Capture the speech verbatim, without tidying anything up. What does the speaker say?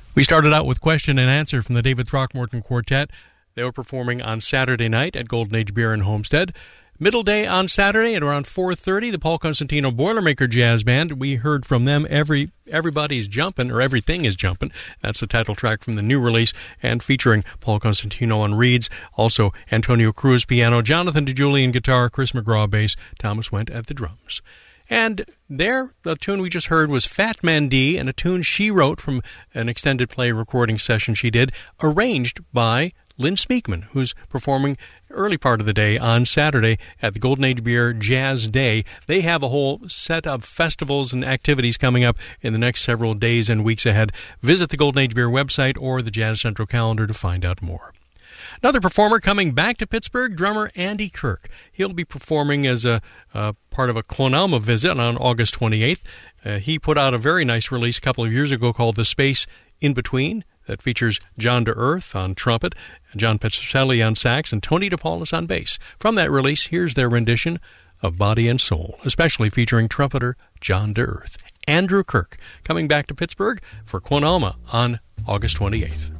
We started out with Question and Answer from the David Throckmorton Quartet. They were performing on Saturday night at Golden Age Beer in Homestead. Middle day on Saturday at around four thirty, the Paul Constantino Boilermaker Jazz Band. We heard from them, Every Everybody's Jumpin', or Everything is Jumpin'. That's the title track from the new release, and featuring Paul Constantino on reeds, also Antonio Cruz piano, Jonathan DeJulian guitar, Chris McGraw bass, Thomas Went at the drums. And there, the tune we just heard was Fat Man D, and a tune she wrote from an extended play recording session she did, arranged by Lynn Smeekman, who's performing early part of the day on Saturday at the Golden Age Beer Jazz Day. They have a whole set of festivals and activities coming up in the next several days and weeks ahead. Visit the Golden Age Beer website or the Jazz Central calendar to find out more. Another performer coming back to Pittsburgh, drummer Andy Kirk. He'll be performing as a uh, part of a Quanalma visit on August twenty-eighth. Uh, he put out a very nice release a couple of years ago called The Space in Between, that features John DeEarth on trumpet, John Petrocelli on sax, and Tony DePaulis on bass. From that release, here's their rendition of Body and Soul, especially featuring trumpeter John DeEarth. Andrew Kirk, coming back to Pittsburgh for Quanalma on August twenty-eighth.